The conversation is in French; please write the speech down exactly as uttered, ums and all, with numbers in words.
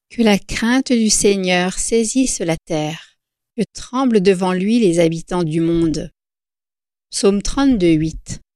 Que la crainte du Seigneur saisisse la terre, que tremblent devant lui les habitants du monde. Psaume trente-deux, huit.